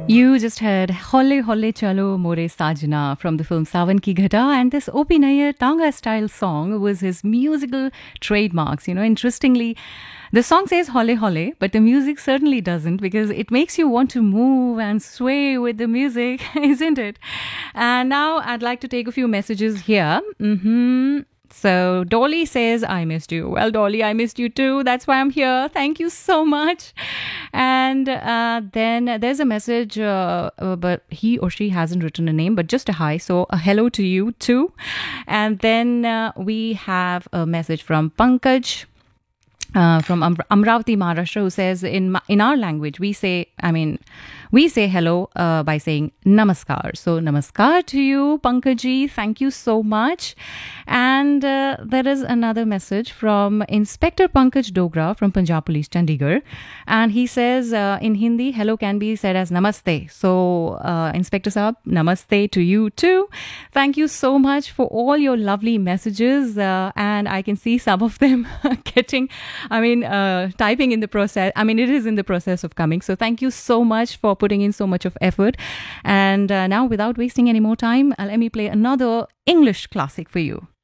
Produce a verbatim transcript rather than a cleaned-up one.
You just heard Holle Holle Chalo More Sajna from the film Sawan Ki Ghata, and this O P Nayyar Tanga style song was his musical trademarks. You know, interestingly, the song says Holle Holle, but the music certainly doesn't, because it makes you want to move and sway with the music, isn't it? And now I'd like to take a few messages here. Mm-hmm. So Dolly says, I missed you. Well, Dolly, I missed you too. That's why I'm here. Thank you so much. And uh, then there's a message, uh, uh, but he or she hasn't written a name, but just a hi. So a hello to you too. And then uh, we have a message from Pankaj. Uh, from Am- Amravati, Maharashtra, who says, in ma- in our language, we say, I mean, we say hello uh, by saying namaskar. So, namaskar to you, Pankaji. Thank you so much. And uh, there is another message from Inspector Pankaj Dogra from Punjab Police, Chandigarh. And he says, uh, in Hindi, hello can be said as namaste. So, uh, Inspector Saab, namaste to you too. Thank you so much for all your lovely messages. Uh, and I can see some of them getting... I mean, uh, typing in the process. I mean, it is in the process of coming. So thank you so much for putting in so much of effort. And uh, now, without wasting any more time, uh, let me play another English classic for you.